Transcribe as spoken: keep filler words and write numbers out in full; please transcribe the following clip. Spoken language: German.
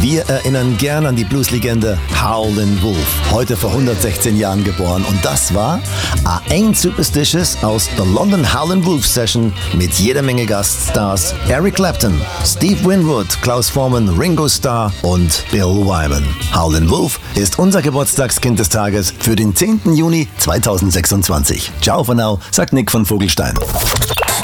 Wir erinnern gern an die Blueslegende Howlin' Wolf, heute vor hundertsechzehn Jahren geboren. Und das war A Ain't Superstitious aus der London Howlin' Wolf Session mit jeder Menge Gaststars: Eric Clapton, Steve Winwood, Klaus Voormann, Ringo Starr und Bill Wyman. Howlin' Wolf ist unser Geburtstagskind des Tages für den zehnten Juni zweitausendsechsundzwanzig. Ciao for now, sagt Nick von Vogelstein.